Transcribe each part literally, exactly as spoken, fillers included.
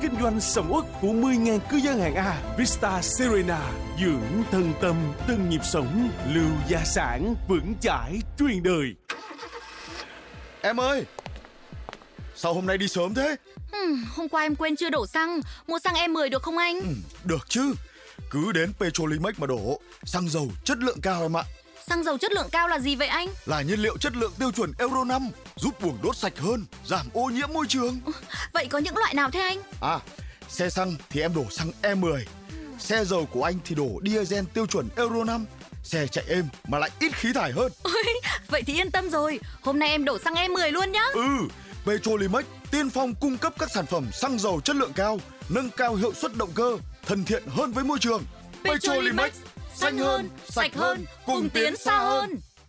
kinh doanh sầm uất của mười nghìn cư dân hạng A. Vista Serena, dưỡng thân tâm từng nhịp sống, lưu gia sản vững chãi truyền đời. Em ơi, sao hôm nay đi sớm thế? Ừ, hôm qua em quên chưa đổ xăng, mua xăng E mười được không anh? Ừ, được chứ, cứ đến Petrolimex mà đổ, xăng dầu chất lượng cao em ạ. Xăng dầu chất lượng cao là gì vậy anh? Là nhiên liệu chất lượng tiêu chuẩn Euro năm, giúp buồng đốt sạch hơn, giảm ô nhiễm môi trường. Vậy có những loại nào thế anh? À, xe xăng thì em đổ xăng E mười, xe dầu của anh thì đổ diesel tiêu chuẩn Euro năm. Xe chạy êm mà lại ít khí thải hơn. Ôi, vậy thì yên tâm rồi, hôm nay em đổ xăng E mười luôn nhá. Ừ, Petrolimex tiên phong cung cấp các sản phẩm xăng dầu chất lượng cao, nâng cao hiệu suất động cơ, thân thiện hơn với môi trường. Petrolimex, xanh hơn, sạch hơn, cùng tiến xa hơn.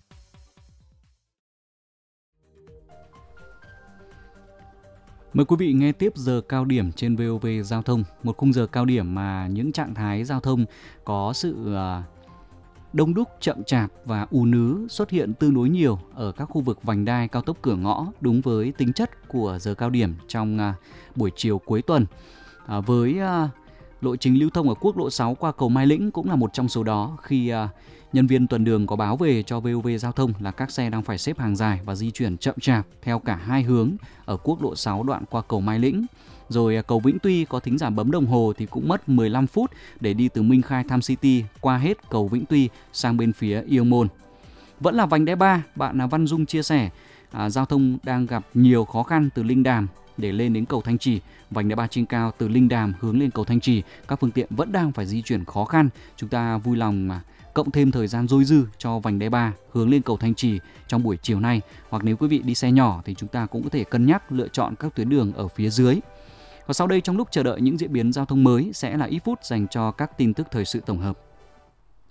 Mời quý vị nghe tiếp giờ cao điểm trên vê o vê Giao thông, một khung giờ cao điểm mà những trạng thái giao thông có sự uh, đông đúc, chậm chạp và ùn ứ xuất hiện tương đối nhiều ở các khu vực vành đai cao tốc cửa ngõ, đúng với tính chất của giờ cao điểm trong uh, buổi chiều cuối tuần. Uh, với uh, lộ trình lưu thông ở quốc lộ sáu qua cầu Mai Lĩnh cũng là một trong số đó, khi uh, nhân viên tuần đường có báo về cho vê o vê Giao thông là các xe đang phải xếp hàng dài và di chuyển chậm chạp theo cả hai hướng ở quốc lộ sáu đoạn qua cầu Mai Lĩnh. Rồi cầu Vĩnh Tuy có thính giả bấm đồng hồ thì cũng mất mười lăm phút để đi từ Minh Khai Tham City qua hết cầu Vĩnh Tuy sang bên phía Yêu Môn. Vẫn là vành đai ba, bạn Văn Dung chia sẻ à, giao thông đang gặp nhiều khó khăn từ Linh Đàm để lên đến cầu Thanh Trì. Vành đai ba trên cao từ Linh Đàm hướng lên cầu Thanh Trì, các phương tiện vẫn đang phải di chuyển khó khăn. Chúng ta vui lòng mà cộng thêm thời gian dôi dư cho vành đai ba hướng lên cầu Thanh Trì trong buổi chiều nay. Hoặc nếu quý vị đi xe nhỏ thì chúng ta cũng có thể cân nhắc lựa chọn các tuyến đường ở phía dưới. Và sau đây, trong lúc chờ đợi những diễn biến giao thông mới, sẽ là ít phút dành cho các tin tức thời sự tổng hợp.